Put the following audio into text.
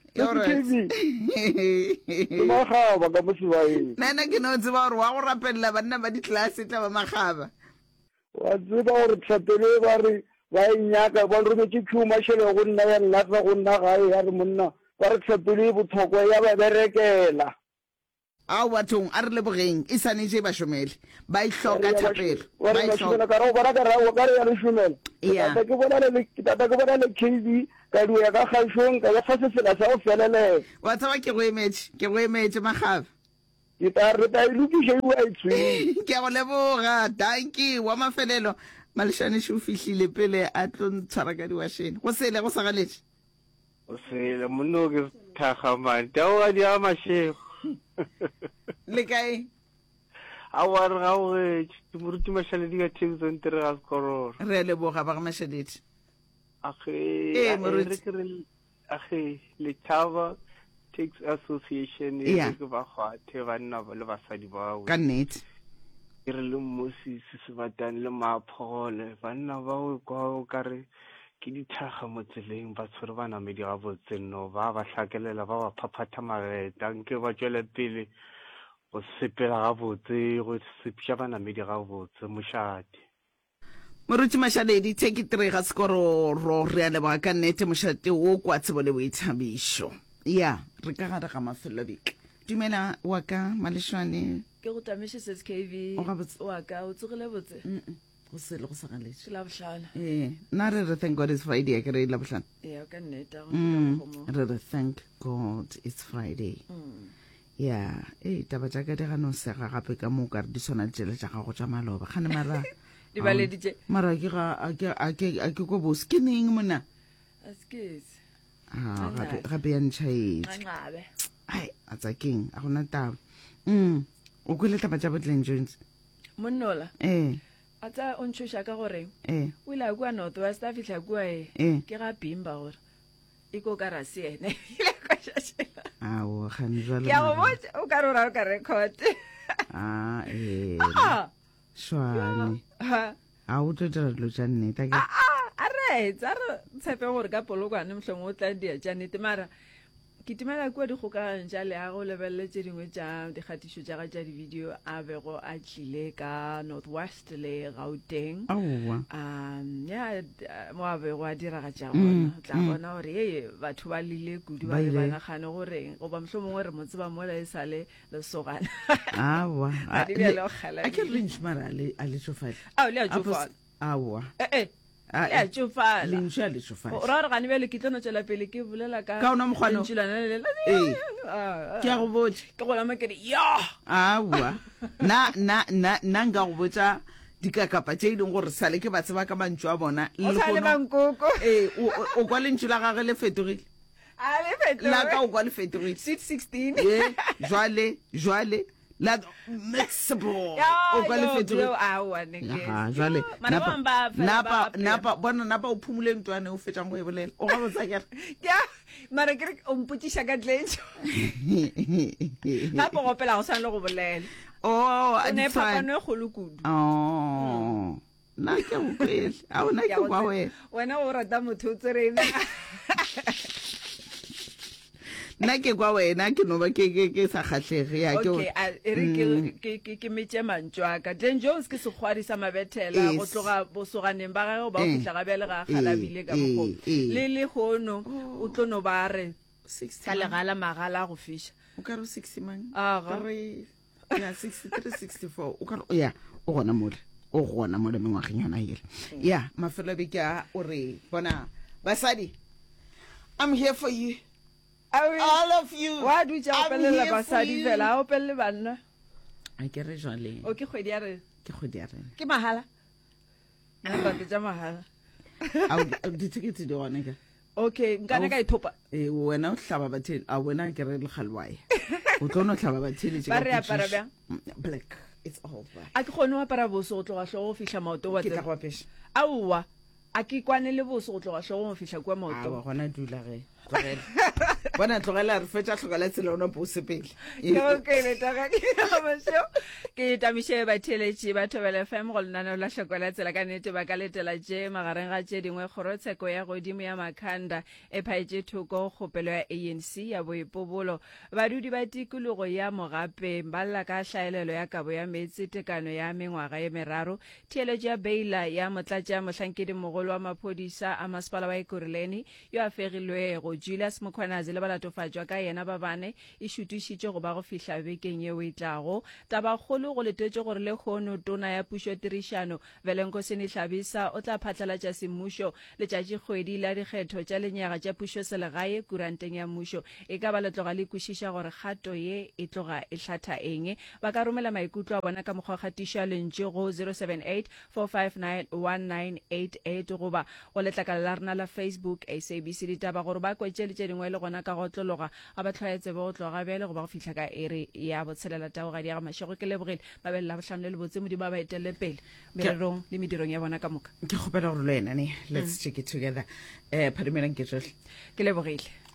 magaba ka mosibaeng nna ke no tseba gore wa go rapelela banna ba ditlelase tla ba magaba wa tseba gore tlhapele ba re ba enyaka ba rometse khumashele go nna ya latsa go nna gae ya re monna ba re tlhapele botlhokwa ya ba berekela ao bathong a re lebogeng e sanetse ba shomele ba ihloka thapelo wa re shomela ka re bara ka ra ka re ya le shomela tata ke bona le KV ka duya ka khaishong ka ya fase sela sa o felele wa tsaba ke go emetse magaba ke ta re ta ilukisha iwa itswi ke go leboga danki wa mafelelo maleshane sho fihlile pele a tlo ntshwara ka diwashene go sele go sagaletse o sele monno ke thakgamane tao ga di a mashego le kae a wa re ga o ge moruti mashaledi ka Tebison tere ga sekororo re leboga ba ga mashaledi age le Chava Tax Association e ke ba kgwathe banna le basadi ba ka nnete e re le Moses Sebatane le Maphole banna ba o kwa o kare ke dithaga mo tseleng ba tshwere ba namedi ga botse no ba ba hlakelela ba ba phaphatha mageta nke ba tswele pele go sepela ga botse go sepša ba namedi ga botse mošate moruti mashaledi take 3 ga sekororo re a leboga ka nnete mošate o kwa tsebo le boithabišo ya re ka gare ga mafelo beke dumela wa ka malešwane ke go tamiše SKV wa ka o tsogile botse go sele go sagaletse la bohlana nna re thank God it's Friday ke re la bohlana ka nnete re thank God it's Friday taba tša ka di gano sega gape ka mo ka re di swana tšele tša gago tša maloba gane mara di baleditše mara a ke ko bose ke neng mona gape ya ntšhaetse a tsakeng a gona taba o kwele taba tša botleng Jones monnola a tsa o ntšhoša ka gore o ile a kua North West a fitlha kua ke ga bimba gore e ko ka rase ene ao gane jwale ke a go botsa o ka re ora o ka record shwane a o tlo dira dilo tša nnete a re tshepe gore ka polokwane mohlong o tla dia tša nnete mara ke timela kua dikgokagano tša leago lebelele tše dingwe tša dikgatišo tša ga tša divideo a bego a tlile ka North West le Gauteng mo a bego a diragatša gona o tla bona gore batho ba lile kudu ba le banagane gore goba mohlho mongwe re motseba mola e sa le lesogana a ke rentšh mara a le tsofale le a tsofale le tšofala lentšho a le tsofale o ra gore gane bjale ke tlo no tšwela pele ke bolela ka ona mokgwano ke a go botsa ke go lama kere nna nka go botsa dikakapa tše e leng gore sale ke ba tseba ka mantšu a bona o kwa lentšu la gage le fetogile la ka o kwa le fetogile 16 jwale la mixable o kwa le fetogile jwale napa o phumule ntwane o fetšang go e bolela o ga botsa kere mara kere o mpotšiša ka tletšo gape gopela go swane le go bolela ne phapano e kgolo kudu nna ke go kwele a ona ke kwa wena o rata motho o tserene nna ke kwa wena ke no ba ke sa kgatlege ke metse mantšo a ka Glenn Jones ke sekgwadi sa mabethela go tloga bosoganeng ba gage ba o fitlha ga bjale ga galabile ka mokgolo le gono o tlo no ba re ka legala magala a go fiša o ka re 60 man ya 63 64 o ka ya o gona mole mengwageng yona ele mafelo beke a o re bona basadi I'm here for you all of you wa dutša o pelela basadi fela a o pelele banna a ke re jwale o ke kgwedi ya rena ke mahala nabate tša mahala ditikete di gone ka okay nkane ka ithopa wena o hlaba bathele a wena ke re le kgalwae o tlo no hlaba bathele ba re apara bjang black it's all black a ke kgone o apara boso go tloga hlogo go fihla maoto wa ke tla go apesha aowa a ke kwane le bose go tloga tlhogong go fitlha kwa a maoto wa gona dula ge tlogela bona tlogela re fetša tlogela tsela ona pose pele ke tamiše batheletši ba Thobela FM go lenaneo la Hlokola Tsela ka nnete ba ka letela tše magareng ga tše dingwe kgorotsheko ya godimo ya Makhanda e phaetše thoko kgopelo ya ANC ya boipobolo badudi ba tikologo ya Mogape ba lla ka hlaelelo ya kabo ya metsi tekano ya mengwaga ye meraro theeletšo ya beila ya motlatša mohlankedi mogolo wa maphodisa a masepala wa Ekurhuleni yo a fegilwego Julius Mkhwanazi le balatofatšwa ka yena ba bane e šutišitše go ba go fihla bekeng yeo e tlago tabakgolo go letetše gore le kgono tona ya pušo tirišano Velenkosini Hlabisa o tla phatlalatša semmušo letšatšikgwedi la dikgetho tša lenyaga tša pušo selegae kuranteng ya mmušo e ka ba letloga le kwešiša gore kgato ye e tloga e hlatha eng ba ka romela maikutlo a bona ka mokgwa kgatišo lentše go 078 459 1988 goba go letlakala la rena la Facebook SABC ditaba gore ba kwetše le tše dingwe le gona ka go tlologa ga ba tlhoaetse ba go tloga bjale go ba go fihla ka ere ya botshelela tago ga diaga mašego ke lebogile ba be la bohlano le botse modimo ba ba etelle pele mererong le medirong ya bona ka moka ke kgopela gore le wena ne let's check it together phadimelang ke tsohle ke lebogile